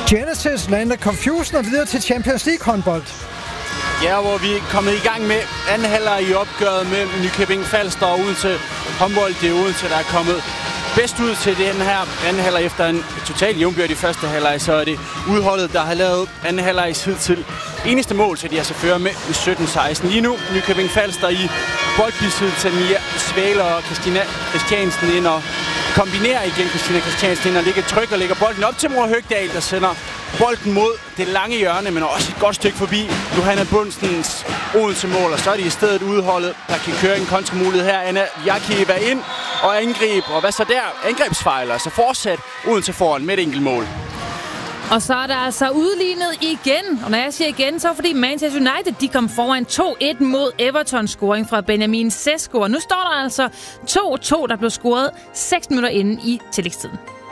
Genesis lander Confusion og videre til Champions League håndbold. Ja, hvor vi er kommet i gang med anden halvleg i opgøret mellem Nykøbing Falster og Odense håndbold. Det er Odense, der er kommet bedst ud til den her anden halvleg efter en total jævnbyrd i første halvleg. Så er det udholdet, der har lavet anden halvlegs hidtil eneste mål, så de altså fører med 17-16. Lige nu Nykøbing Falster i boldbesiddelse. Mia Svaler og Christina Christiansen ind og kombinerer igen Christina Christiansen ind og ligger tryk og lægger bolden op til Mor Høgdal, der sender bolden mod det lange hjørne, men også et godt stykke forbi Johanna Bundsens Odense-mål. Og så er det i stedet udholdet, der kan køre en kontramulighed her. Anna Jakieva ind og angreb. Og hvad så der? Angrebsfejl, altså fortsat Odense foran med et enkelt mål. Og så er der altså udlignet igen. Og når jeg siger igen, så er det fordi Manchester United de kom foran 2-1 mod Everton scoring fra Benjamin Sesko. Og nu står der altså 2-2, der blev scoret 6 minutter inde i tillægstiden.